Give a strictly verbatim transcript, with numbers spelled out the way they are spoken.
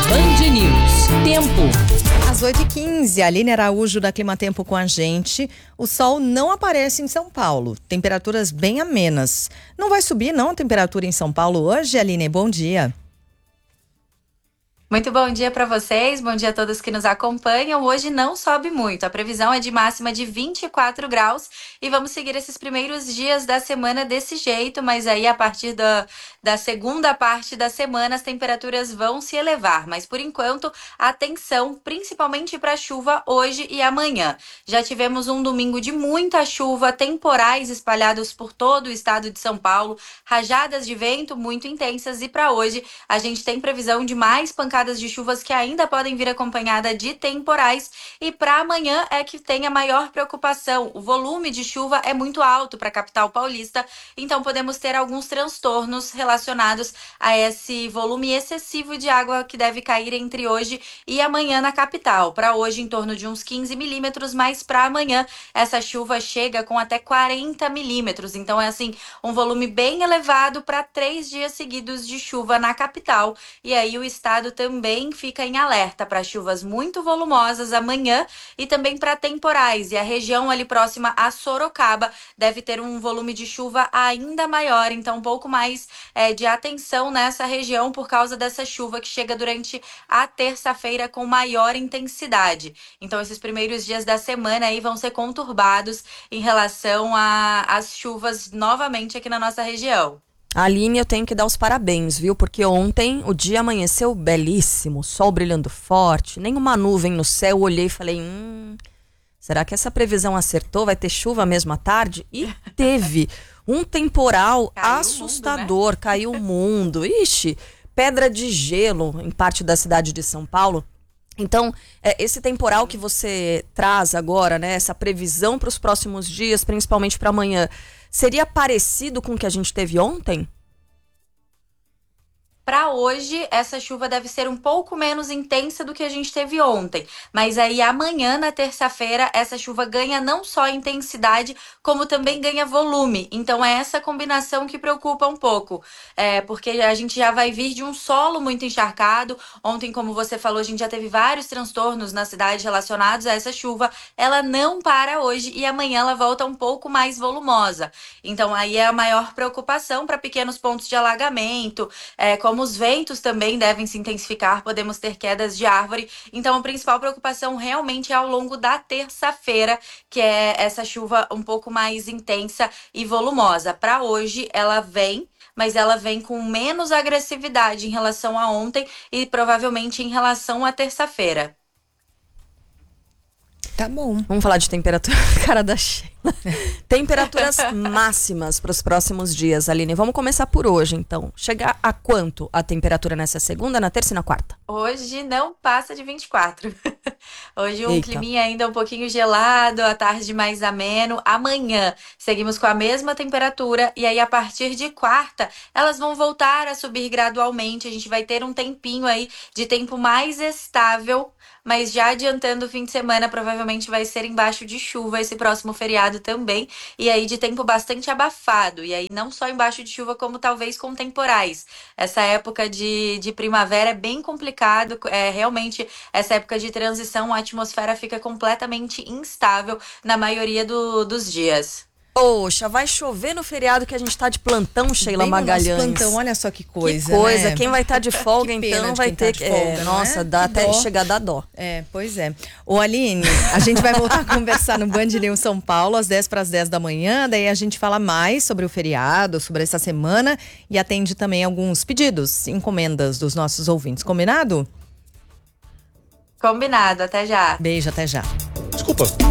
Band News. Tempo. Às oito e quinze, Aline Araújo da Climatempo com a gente. O sol não aparece em São Paulo. Temperaturas bem amenas. Não vai subir não a temperatura em São Paulo hoje, Aline? Bom dia. Muito bom dia para vocês, bom dia a todos que nos acompanham. Hoje não sobe muito, a previsão é de máxima de vinte e quatro graus e vamos seguir esses primeiros dias da semana desse jeito, mas aí a partir da, da segunda parte da semana as temperaturas vão se elevar, mas por enquanto atenção principalmente para chuva hoje e amanhã. Já tivemos um domingo de muita chuva, temporais espalhados por todo o estado de São Paulo, rajadas de vento muito intensas e para hoje a gente tem previsão de mais pancadas de chuvas que ainda podem vir acompanhada de temporais e para amanhã é que tem a maior preocupação. O volume de chuva é muito alto para a capital paulista, então podemos ter alguns transtornos relacionados a esse volume excessivo de água que deve cair entre hoje e amanhã na capital. Para hoje em torno de uns quinze milímetros, mas para amanhã essa chuva chega com até quarenta milímetros, então é assim um volume bem elevado para três dias seguidos de chuva na capital e aí o estado também também fica em alerta para chuvas muito volumosas amanhã e também para temporais. E a região ali próxima a Sorocaba deve ter um volume de chuva ainda maior, então um pouco mais é, de atenção nessa região por causa dessa chuva que chega durante a terça-feira com maior intensidade. Então esses primeiros dias da semana aí vão ser conturbados em relação às chuvas novamente aqui na nossa região. Aline, eu tenho que dar os parabéns, viu? Porque ontem o dia amanheceu belíssimo, sol brilhando forte, nenhuma nuvem no céu. Eu olhei e falei, hum, será que essa previsão acertou? Vai ter chuva mesmo à tarde? E teve um temporal caiu assustador, o mundo, né? Caiu o mundo. Ixi, pedra de gelo em parte da cidade de São Paulo. Então, é, esse temporal que você traz agora, né? Essa previsão para os próximos dias, principalmente para amanhã, seria parecido com o que a gente teve ontem? Para hoje, essa chuva deve ser um pouco menos intensa do que a gente teve ontem. Mas aí amanhã, na terça-feira, essa chuva ganha não só intensidade, como também ganha volume. Então é essa combinação que preocupa um pouco. É, porque a gente já vai vir de um solo muito encharcado. Ontem, como você falou, a gente já teve vários transtornos na cidade relacionados a essa chuva. Ela não para hoje e amanhã ela volta um pouco mais volumosa. Então aí é a maior preocupação para pequenos pontos de alagamento, é, como os ventos também devem se intensificar, podemos ter quedas de árvore. Então a principal preocupação realmente é ao longo da terça-feira, que é essa chuva um pouco mais intensa e volumosa. Para hoje ela vem, mas ela vem com menos agressividade em relação a ontem e provavelmente em relação à terça-feira. Tá bom. Vamos falar de temperatura. Cara da Sheila. Temperaturas máximas para os próximos dias, Aline. Vamos começar por hoje, então. Chegar a quanto a temperatura nessa segunda, na terça e na quarta? Hoje não passa de vinte e quatro. Hoje um Eita. climinha ainda um pouquinho gelado, a tarde mais ameno. Amanhã seguimos com a mesma temperatura e aí a partir de quarta elas vão voltar a subir gradualmente. A gente vai ter um tempinho aí de tempo mais estável, mas já adiantando o fim de semana, provavelmente vai ser embaixo de chuva esse próximo feriado também, e aí de tempo bastante abafado, e aí não só embaixo de chuva, como talvez com temporais. Essa época de, de primavera é bem complicado, é realmente essa época de transição, a atmosfera fica completamente instável na maioria do, dos dias. Poxa, vai chover no feriado que a gente tá de plantão, Sheila Bem no nosso Magalhães. plantão, olha só que coisa, Que coisa, né? quem vai estar de folga, Que pena então, de vai quem tá ter de que... folga, é, não nossa, é? dá Que até dó. chegar a dar dó. É, pois é. Ô Aline, a gente vai voltar a conversar no Band News São Paulo às dez para as dez da manhã, daí a gente fala mais sobre o feriado, sobre essa semana e atende também alguns pedidos, encomendas dos nossos ouvintes. Combinado? Combinado, até já. Beijo, até já. Desculpa.